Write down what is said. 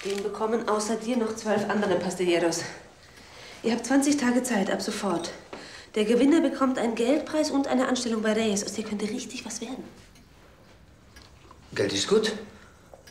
Den bekommen außer dir noch 12 andere Pastilleros. Ihr habt 20 Tage Zeit, ab sofort. Der Gewinner bekommt einen Geldpreis und eine Anstellung bei Reyes. Aus dir könnte richtig was werden. Geld ist gut.